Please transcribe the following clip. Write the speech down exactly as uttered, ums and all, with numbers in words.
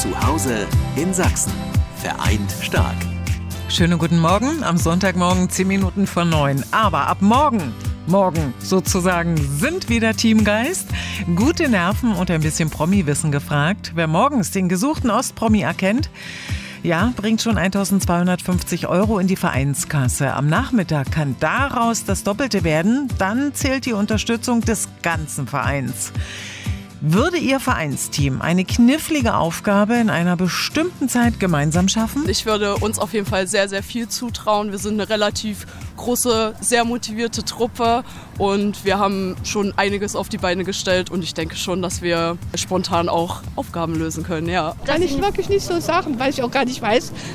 Zu Hause in Sachsen. Vereint stark. Schönen guten Morgen, am Sonntagmorgen zehn Minuten vor neun. Aber ab morgen, morgen sozusagen, sind wieder Teamgeist, gute Nerven und ein bisschen Promi-Wissen gefragt. Wer morgens den gesuchten Ostpromi erkennt, ja, bringt schon eintausendzweihundertfünfzig Euro in die Vereinskasse. Am Nachmittag kann daraus das Doppelte werden. Dann zählt die Unterstützung des ganzen Vereins. Würde Ihr Vereinsteam eine knifflige Aufgabe in einer bestimmten Zeit gemeinsam schaffen? Ich würde uns auf jeden Fall sehr, sehr viel zutrauen. Wir sind eine relativ große, sehr motivierte Truppe und wir haben schon einiges auf die Beine gestellt und ich denke schon, dass wir spontan auch Aufgaben lösen können, ja. Kann ich wirklich nicht so sagen, weil ich auch gar nicht weiß,